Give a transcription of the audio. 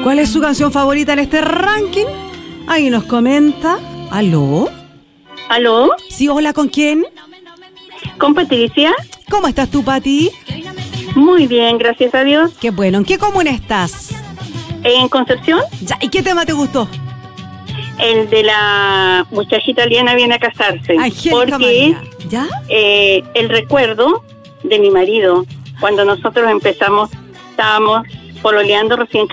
¿Cuál es su canción favorita en este ranking? Ahí nos comenta. ¿Aló? ¿Aló? Sí, hola, ¿con quién? ¿Con Patricia? ¿Cómo estás tú, Pati? Muy bien, gracias a Dios. Qué bueno. ¿En qué comuna estás? ¿En Concepción? Ya, ¿y qué tema te gustó? El de la muchacha italiana viene a casarse. Angélica porque María. ¿Ya? el recuerdo de mi marido, cuando nosotros estábamos pololeando recién